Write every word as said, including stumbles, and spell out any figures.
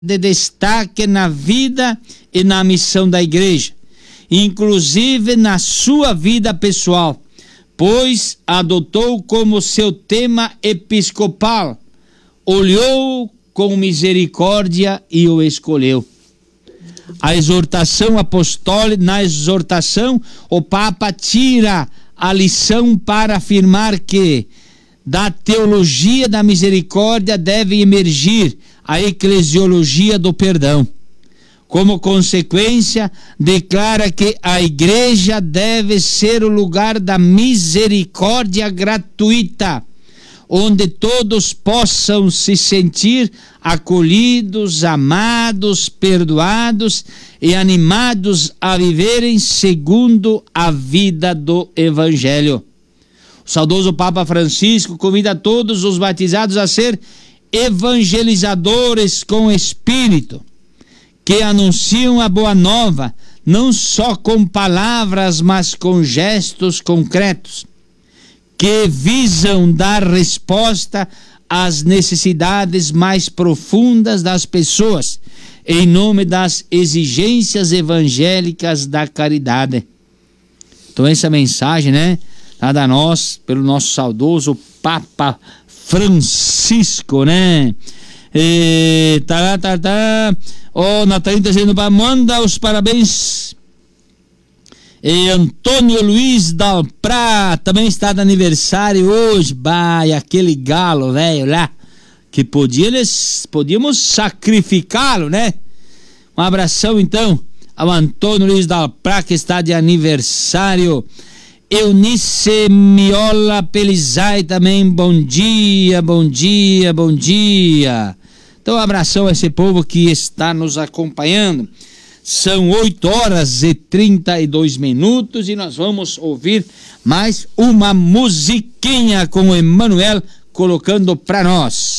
de destaque na vida e na missão da igreja, inclusive na sua vida pessoal, pois adotou como seu tema episcopal, olhou com misericórdia e o escolheu. A exortação apostólica, na exortação, o Papa tira a lição para afirmar que da teologia da misericórdia deve emergir a eclesiologia do perdão. Como consequência, declara que a igreja deve ser o lugar da misericórdia gratuita, onde todos possam se sentir acolhidos, amados, perdoados e animados a viverem segundo a vida do Evangelho. O saudoso Papa Francisco convida todos os batizados a ser evangelizadores com espírito, que anunciam a boa nova, não só com palavras, mas com gestos concretos, que visam dar resposta às necessidades mais profundas das pessoas, em nome das exigências evangélicas da caridade. Então essa mensagem, né, dada a nós pelo nosso saudoso Papa Francisco, né? E tá, tá, tá. Ó, Natalina tá dizendo para manda os parabéns. E Antônio Luiz Dalprá também está de aniversário hoje. Vai, aquele galo velho lá que podia, podíamos sacrificá-lo, né? Um abração então ao Antônio Luiz Dalprá, que está de aniversário. Eunice Miola Pelizai também, bom dia, bom dia, bom dia. Então, um abração a esse povo que está nos acompanhando. São oito horas e trinta e dois minutos e nós vamos ouvir mais uma musiquinha com o Emanuel colocando para nós.